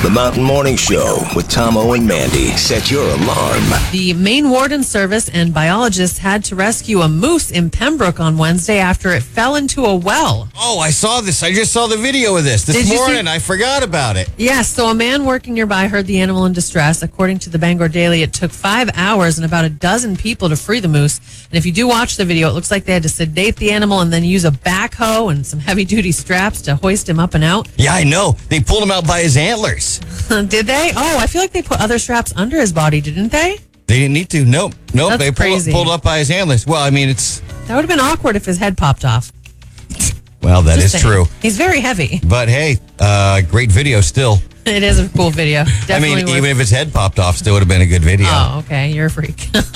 The Mountain Morning Show with Tomo and Mandy. Set your alarm. The Maine Warden Service and biologists had to rescue a moose in Pembroke on Wednesday after it fell into a well. Oh, I saw this. I just saw the video of this Did you morning. see- I forgot about it. Yes, so a man working nearby heard the animal in distress. According to the Bangor Daily, it took 5 hours and about a dozen people to free the moose. And if you do watch the video, it looks like they had to sedate the animal and then use a backhoe and some heavy-duty straps to hoist him up and out. Yeah, I know. They pulled him out by his antlers. Did they? Oh, I feel like they put other straps under his body, didn't they? They didn't need to. Nope. That's They crazy. pulled up by his antlers. Well, I mean, it's... That would have been awkward if his head popped off. Well, that Just is saying. true. He's very heavy. But hey, great video still. It is a cool video. Definitely I mean, worth- even if his head popped off, still would have been a good video. Oh, okay. You're a freak.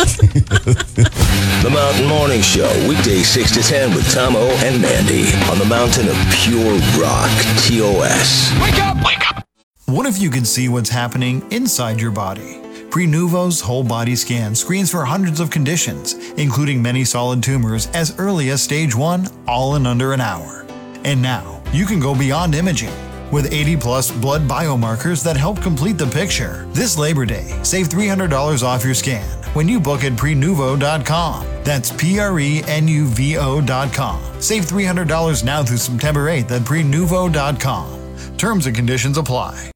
The Mountain Morning Show, weekdays 6 to 10 with Tomo and Mandy on the mountain of pure rock, TOS. Wake up! Wake up! What if you could see what's happening inside your body? Prenuvo's whole body scan screens for hundreds of conditions, including many solid tumors as early as stage 1, all in under an hour. And now, you can go beyond imaging. With 80-plus blood biomarkers that help complete the picture. This Labor Day, save $300 off your scan when you book at Prenuvo.com. That's Prenuvo.com. Save $300 now through September 8th at Prenuvo.com. Terms and conditions apply.